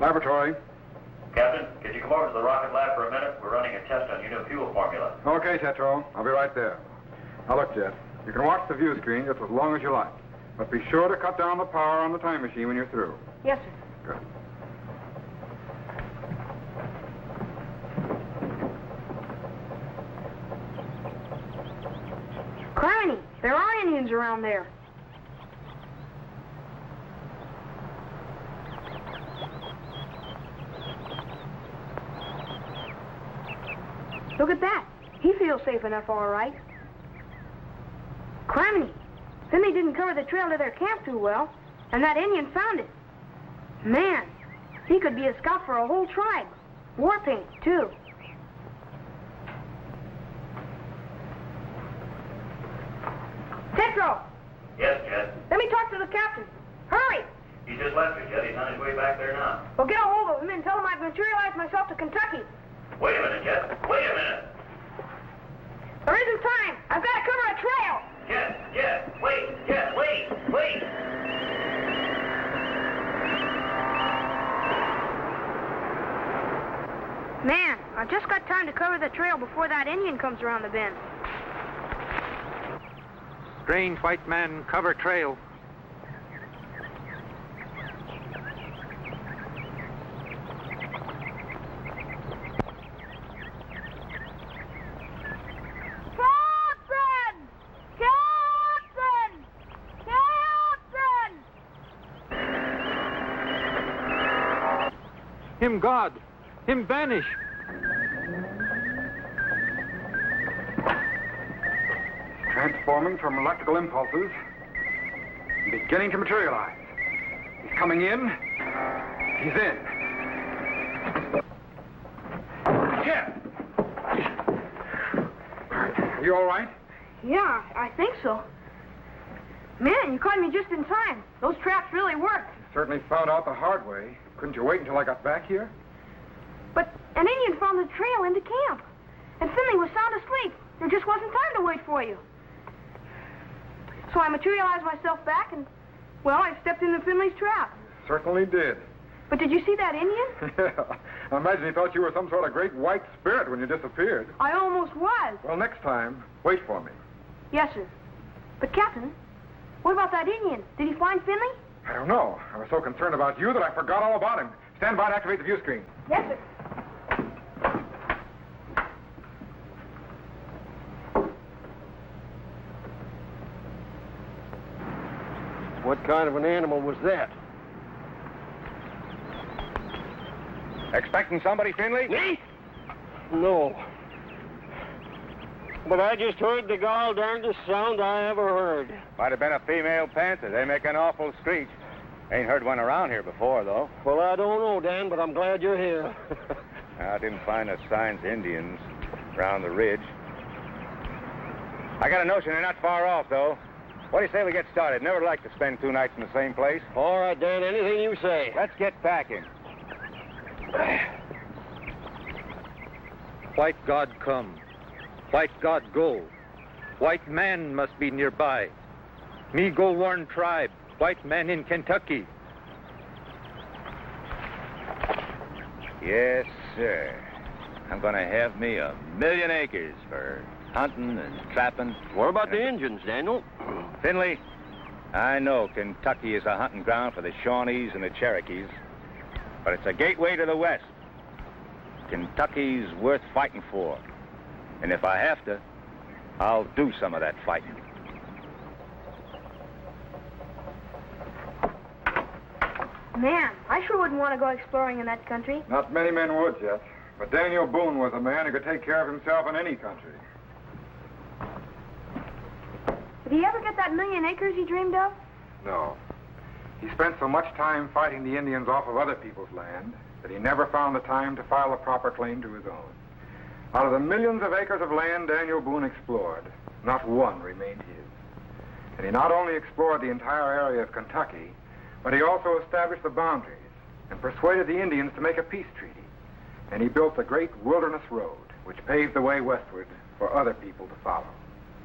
Laboratory. Captain, could you come over to the rocket lab for a minute? We're running a test on your new fuel formula. Okay, Tetro. I'll be right there. Now look, Jet. You can watch the view screen just as long as you like. But be sure to cut down the power on the time machine when you're through. Yes, sir. Good. Criminy, there are Indians around there. Look at that. He feels safe enough, all right. Criminy, Finley didn't cover the trail to their camp too well, and that Indian found it. Man, he could be a scout for a whole tribe. War paint, too. Tetro! Yes, Jet. Let me talk to the captain. Hurry! He just left you, Jet. He's on his way back there now. Well, get a hold of him and tell him I've materialized myself to Kentucky. Wait a minute, Jet. Wait a minute. There isn't time. I've got to cover a trail. Jet, wait. Jet, wait. Man, I've just got time to cover the trail before that Indian comes around the bend. Strange white man cover trail. Him God, him vanish. Transforming from electrical impulses, beginning to materialize. He's coming in. He's in. Jet! Are you all right? Yeah, I think so. Man, you caught me just in time. Those traps really worked. You certainly found out the hard way. Couldn't you wait until I got back here? But an Indian found the trail into camp. And Finley was sound asleep. There just wasn't time to wait for you. So I materialized myself back and, well, I stepped into Finley's trap. Certainly did. But did you see that Indian? Yeah. I imagine he thought you were some sort of great white spirit when you disappeared. I almost was. Well, next time, wait for me. Yes, sir. But, Captain, what about that Indian? Did he find Finley? I don't know. I was so concerned about you that I forgot all about him. Stand by to activate the view screen. Yes, sir. What kind of an animal was that? Expecting somebody, Finley? Me? No. But I just heard the gall darndest sound I ever heard. Might have been a female panther. They make an awful screech. Ain't heard one around here before, though. Well, I don't know, Dan, but I'm glad you're here. I didn't find no signs of Indians around the ridge. I got a notion they're not far off, though. What do you say we get started? Never like to spend 2 nights in the same place. All right, Dan, anything you say. Let's get packing. White God come. White God go. White man must be nearby. Me go warn tribe. White man in Kentucky. Yes, sir. I'm gonna have me 1,000,000 acres for hunting and trapping. What about the Indians, Daniel? Finley, I know Kentucky is a hunting ground for the Shawnees and the Cherokees, but it's a gateway to the West. Kentucky's worth fighting for. And if I have to, I'll do some of that fighting. Man, I sure wouldn't want to go exploring in that country. Not many men would, Jet. But Daniel Boone was a man who could take care of himself in any country. Did he ever get that 1,000,000 acres he dreamed of? No. He spent so much time fighting the Indians off of other people's land that he never found the time to file a proper claim to his own. Out of the millions of acres of land Daniel Boone explored, not one remained his. And he not only explored the entire area of Kentucky, but he also established the boundaries and persuaded the Indians to make a peace treaty. And he built the great Wilderness Road, which paved the way westward for other people to follow.